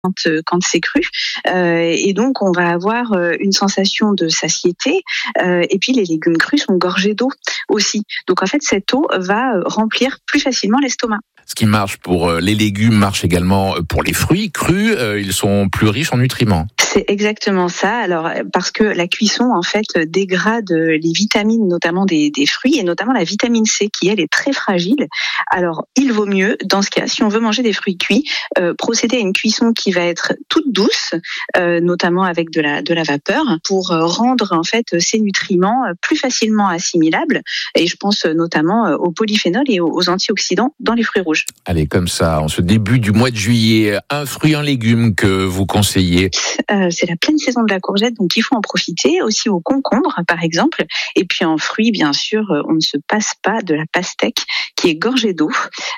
quand c'est cru, et donc on va avoir une sensation de satiété, et puis les légumes crus sont gorgés d'eau aussi. Donc en fait cette eau va remplir plus facilement l'estomac. Ce qui marche pour les légumes marche également pour les fruits crus, ils sont plus riches en nutriments. C'est exactement ça. Alors, parce que la cuisson, en fait, dégrade les vitamines, notamment des fruits, et notamment la vitamine C, qui, elle, est très fragile. Alors, il vaut mieux, dans ce cas, si on veut manger des fruits cuits, procéder à une cuisson qui va être toute douce, notamment avec de la vapeur, pour rendre, en fait, ces nutriments plus facilement assimilables. Et je pense notamment aux polyphénols et aux antioxydants dans les fruits rouges. Allez, comme ça, en ce début du mois de juillet, un fruit, un légume que vous conseillez? C'est la pleine saison de la courgette, donc il faut en profiter, aussi au concombre par exemple. Et puis en fruits, bien sûr, on ne se passe pas de la pastèque qui est gorgée d'eau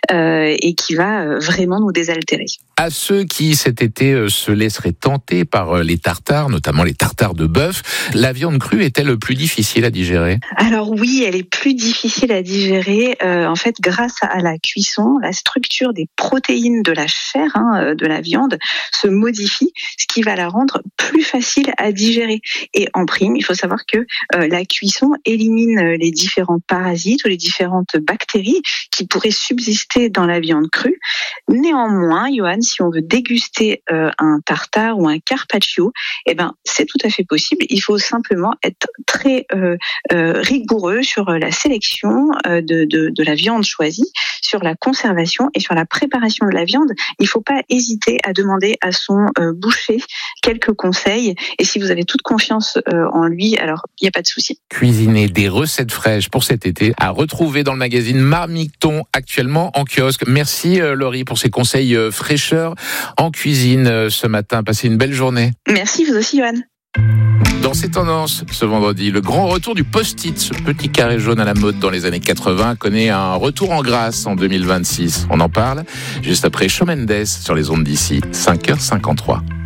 et qui va vraiment nous désaltérer. À ceux qui cet été se laisseraient tenter par les tartares, notamment les tartares de bœuf, la viande crue est-elle plus difficile à digérer? Alors oui, elle est plus difficile à digérer. En fait, grâce à la cuisson, la structure des protéines de la chair, de la viande, se modifie, ce qui va la rendre plus facile à digérer. Et en prime, il faut savoir que la cuisson élimine les différents parasites ou les différentes bactéries qui pourraient subsister dans la viande crue. Néanmoins, Johan, si on veut déguster un tartare ou un carpaccio, c'est tout à fait possible. Il faut simplement être très rigoureux sur la sélection de la viande choisie, sur la conservation et sur la préparation de la viande. Il ne faut pas hésiter à demander à son boucher quelques conseils. Et si vous avez toute confiance en lui, alors il n'y a pas de souci. Cuisiner des recettes fraîches pour cet été à retrouver dans le magazine Marmiton, actuellement en kiosque. Merci Laurie pour ces conseils fraîcheur en cuisine ce matin. Passez une belle journée. Merci, vous aussi Johan. Dans ces tendances, ce vendredi, le grand retour du post-it, ce petit carré jaune à la mode dans les années 80, connaît un retour en grâce en 2026. On en parle juste après Shawn Mendes sur les ondes d'ici, 5h53.